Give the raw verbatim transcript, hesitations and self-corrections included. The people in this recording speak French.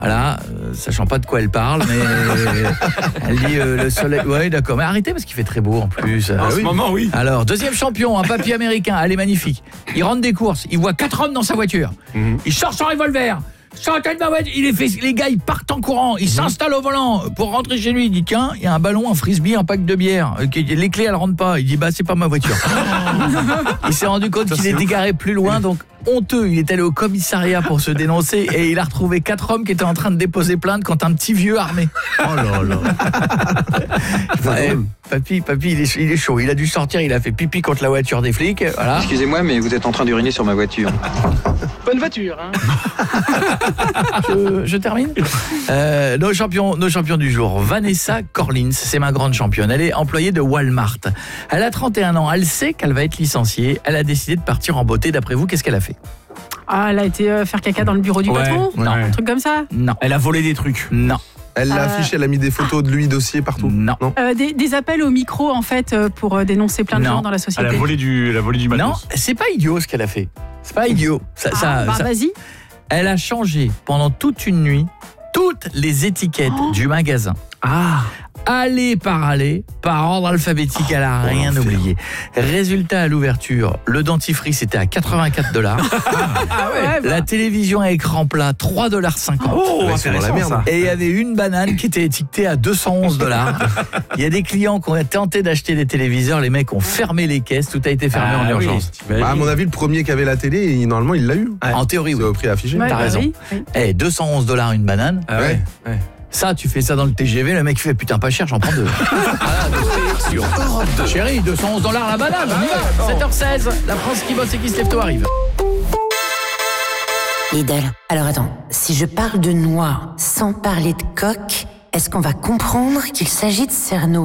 Voilà, euh, sachant pas de quoi elle parle, mais elle dit euh, le soleil. Oui, d'accord, mais arrêtez parce qu'il fait très beau en plus. En Ah, ce oui. moment, oui. Alors, deuxième champion, un papy américain, elle est magnifique. Il rentre des courses, il voit quatre hommes dans sa voiture. Mm-hmm. Il sort son revolver. Sortez de ma voiture. Il est fait, les gars, ils partent en courant. Ils mmh. s'installent au volant pour rentrer chez lui. Il dit tiens, il y a un ballon, un frisbee, un pack de bière. Les clés, elles rentrent pas. Il dit bah c'est pas ma voiture. Il s'est rendu compte qu'il était garé plus loin, donc honteux. Il est allé au commissariat pour se dénoncer et il a retrouvé quatre hommes qui étaient en train de déposer plainte contre un petit vieux armé. Oh là là. Ouais, papy, papy, il est, il est chaud. Il a dû sortir. Il a fait pipi contre la voiture des flics. Voilà. Excusez-moi, mais vous êtes en train d'uriner sur ma voiture. Bonne voiture, hein. je, je termine. Euh, nos champions, nos champions du jour. Vanessa Corlins, c'est ma grande championne. Elle est employée de Walmart. Elle a trente et un ans. Elle sait qu'elle va être licenciée. Elle a décidé de partir en beauté. D'après vous, qu'est-ce qu'elle a fait? Ah, elle a été euh, faire caca dans le bureau du ouais, patron ouais. Non, un truc comme ça. Non. Elle a volé des trucs. Non. Elle l'a Euh... affiché, elle a mis des photos de lui dossier partout. Non. non. Euh, des, des appels au micro en fait pour euh, dénoncer plein de non. gens dans la société. Elle a volé du, elle a volé du matos. Non, c'est pas idiot ce qu'elle a fait. C'est pas idiot. Ça, ah, ça, bah ça... vas-y. Elle a changé pendant toute une nuit toutes les étiquettes oh. du magasin. Ah. Allée par allée, par ordre alphabétique, elle a oh, rien oublié. Résultat à l'ouverture, le dentifrice était à quatre-vingt-quatre dollars. Ah ouais, bah. La télévision à écran plat, trois dollars cinquante. Oh, ouais, c'est la merde. Et il y avait une banane qui était étiquetée à deux cent onze dollars. Il y a des clients qui ont tenté d'acheter des téléviseurs, les mecs ont fermé les caisses, tout a été fermé ah, en oui. urgence. Bah, à mon avis, le premier qui avait la télé, il, normalement, il l'a eu. Ouais. En théorie, oui. C'est au prix affiché. Ouais, T'as bah raison. Oui, oui. Eh, deux cent onze dollars une banane. Ah ouais. ouais. Ça, tu fais ça dans le T G V, le mec fait putain pas cher, j'en prends deux. Sur Europe deux. Chérie, deux cent onze dollars la banane, on y va. sept heures seize, la France qui bosse et qui se lève tôt arrive. Lidl. Alors attends, si je parle de noix sans parler de coque, est-ce qu'on va comprendre qu'il s'agit de cerneau ?